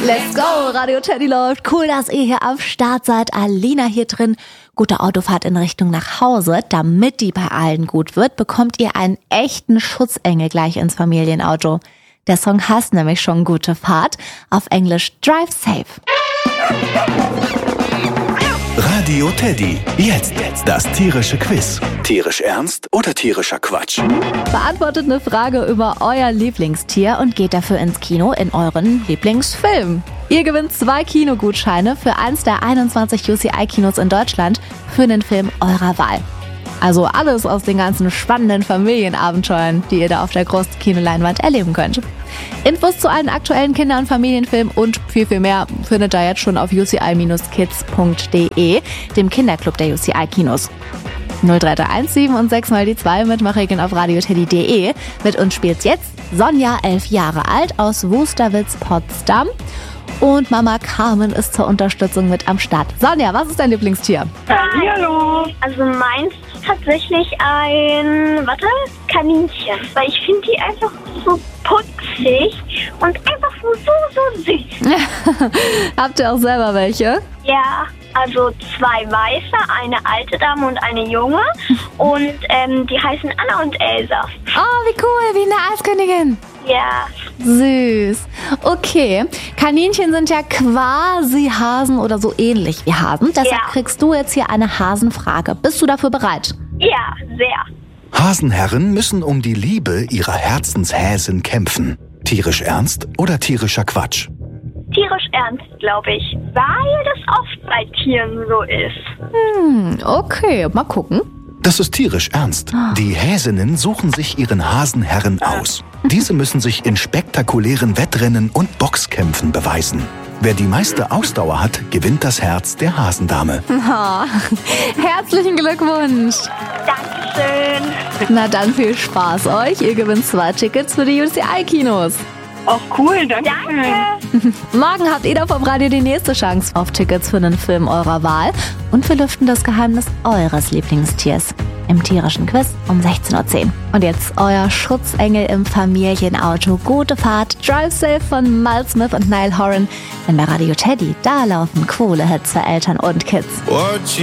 Let's go, Radio Teddy läuft. Cool, dass ihr hier am Start seid. Alina hier drin. Gute Autofahrt in Richtung nach Hause. Damit die bei allen gut wird, bekommt ihr einen echten Schutzengel gleich ins Familienauto. Der Song heißt nämlich schon Gute Fahrt. Auf Englisch Drive Safe. Radio Teddy. Jetzt das tierische Quiz. Tierisch ernst oder tierischer Quatsch? Beantwortet eine Frage über euer Lieblingstier und geht dafür ins Kino in euren Lieblingsfilm. Ihr gewinnt 2 Kinogutscheine für eins der 21 UCI-Kinos in Deutschland für einen Film eurer Wahl. Also alles aus den ganzen spannenden Familienabenteuern, die ihr da auf der großen Kinoleinwand erleben könnt. Infos zu allen aktuellen Kinder- und Familienfilmen und viel, viel mehr findet ihr jetzt schon auf uci-kids.de, dem Kinderclub der UCI-Kinos. 0331 7 und 6 mal die 2 Mitmachregeln auf radioteddy.de. Mit uns spielt jetzt Sonja, 11 Jahre alt, aus Wusterwitz, Potsdam. Und Mama Carmen ist zur Unterstützung mit am Start. Sonja, was ist dein Lieblingstier? Hallo. Also meins ist tatsächlich ein, Kaninchen. Weil ich finde die einfach so putzig und einfach so süß. Habt ihr auch selber welche? Ja, also 2 weiße, eine alte Dame und eine junge. Und die heißen Anna und Elsa. Oh, wie cool, wie eine Eiskönigin. Ja. Süß. Okay, Kaninchen sind ja quasi Hasen oder so ähnlich wie Hasen. Deshalb kriegst du jetzt hier eine Hasenfrage. Bist du dafür bereit? Ja, sehr. Hasenherren müssen um die Liebe ihrer Herzenshäsin kämpfen. Tierisch ernst oder tierischer Quatsch? Tierisch ernst, glaube ich. Weil das oft bei Tieren so ist. Okay, mal gucken. Das ist tierisch ernst. Die Häsinnen suchen sich ihren Hasenherren aus. Diese müssen sich in spektakulären Wettrennen und Boxkämpfen beweisen. Wer die meiste Ausdauer hat, gewinnt das Herz der Hasendame. Herzlichen Glückwunsch. Dankeschön. Na dann viel Spaß euch. Ihr gewinnt 2 Tickets für die UCI-Kinos. Auch cool, danke. Morgen habt ihr da vom Radio die nächste Chance auf Tickets für einen Film eurer Wahl. Und wir lüften das Geheimnis eures Lieblingstiers im tierischen Quiz um 16:10 Uhr. Und jetzt euer Schutzengel im Familienauto. Gute Fahrt, Drive Safe von Mal Smith und Niall Horan. Denn bei Radio Teddy, da laufen coole Hits für Eltern und Kids.